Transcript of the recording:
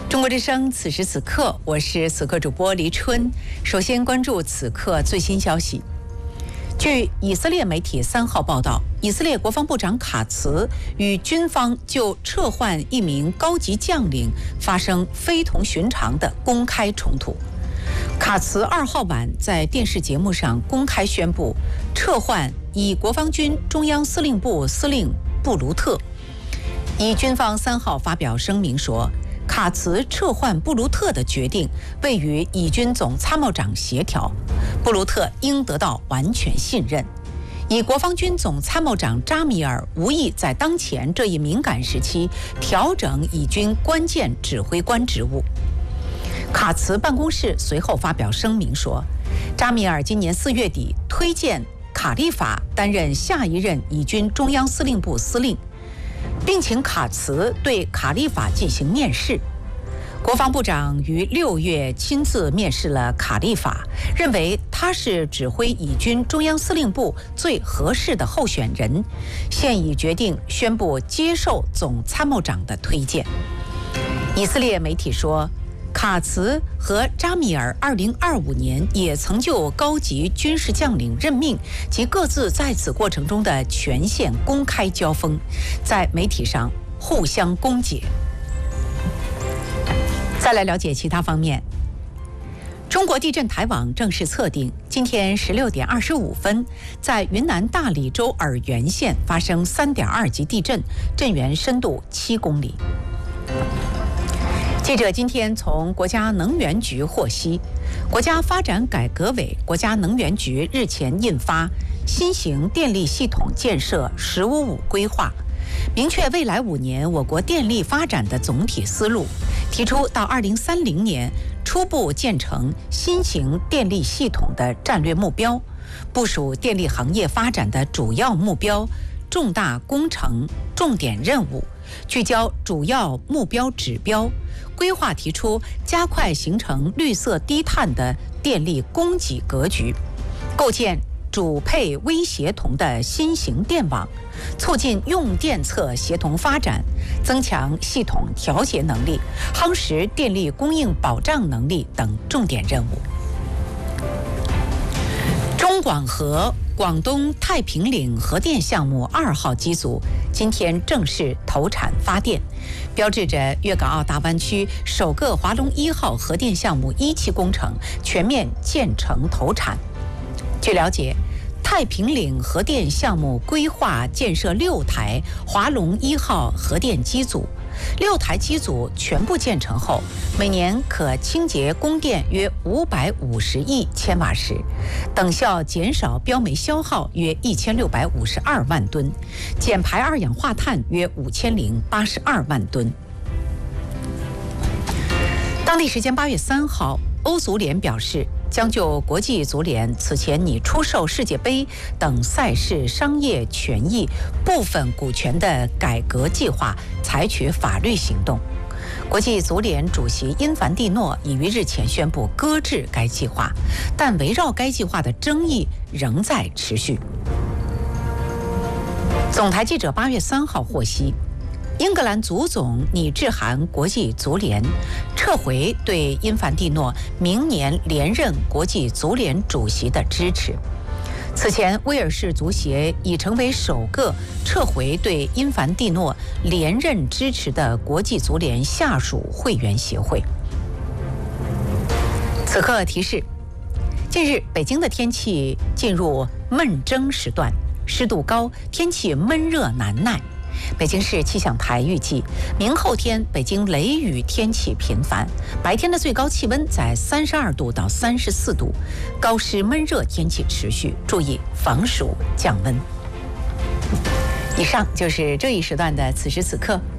中国之声，此时此刻，我是此刻主播黎春。首先关注此刻最新消息。据以色列媒体3号报道，以色列国防部长卡茨与军方就撤换一名高级将领发生非同寻常的公开冲突。卡茨2号晚在电视节目上公开宣布撤换以国防军中央司令部司令布卢特。以军方3号发表声明说，卡茨撤换布卢特的决定未与以军总参谋长协调，布卢特应得到完全信任。以国防军总参谋长扎米尔无意在当前这一敏感时期调整以军关键指挥官职务。卡茨办公室随后发表声明说，扎米尔今年4月底推荐卡利法担任下一任以军中央司令部司令，并请卡茨对卡利法进行面试。国防部长于6月亲自面试了卡利法，认为他是指挥以军中央司令部最合适的候选人，现已决定宣布接受总参谋长的推荐。以色列媒体说，卡茨和扎米尔2025年也曾就高级军事将领任命及各自在此过程中的权限公开交锋，在媒体上互相攻讦。再来了解其他方面。中国地震台网正式测定，今天16点25分，在云南大理州洱源县发生3.2级地震，震源深度7公里。记者今天从国家能源局获悉，国家发展改革委、国家能源局日前印发《新型电力系统建设“十五五”规划》，明确未来5年我国电力发展的总体思路，提出到2030年初步建成新型电力系统的战略目标，部署电力行业发展的主要目标、重大工程、重点任务，聚焦主要目标指标。规划提出加快形成绿色低碳的电力供给格局，构建主配微协同的新型电网，促进用电侧协同发展，增强系统调节能力，夯实电力供应保障能力等重点任务。中广核广东太平岭核电项目2号机组今天正式投产发电，标志着粤港澳大湾区首个华龙1号核电项目1期工程全面建成投产。据了解，太平岭核电项目规划建设6台华龙1号核电机组，6台机组全部建成后，每年可清洁供电约550亿千瓦时，等效减少标煤消耗约1652万吨，减排二氧化碳约5082万吨。当地时间8月3号，欧足联表示，将就国际足联此前拟出售世界杯等赛事商业权益部分股权的改革计划采取法律行动。国际足联主席因凡蒂诺已于日前宣布搁置该计划，但围绕该计划的争议仍在持续。总台记者8月3号获悉，英格兰足总拟致函国际足联，撤回对因凡蒂诺明年连任国际足联主席的支持。此前，威尔士足协已成为首个撤回对因凡蒂诺连任支持的国际足联下属会员协会。此刻提示：近日北京的天气进入闷蒸时段，湿度高，天气闷热难耐。北京市气象台预计，明后天北京雷雨天气频繁，白天的最高气温在32度到34度，高湿闷热天气持续，注意防暑降温。以上就是这一时段的此时此刻。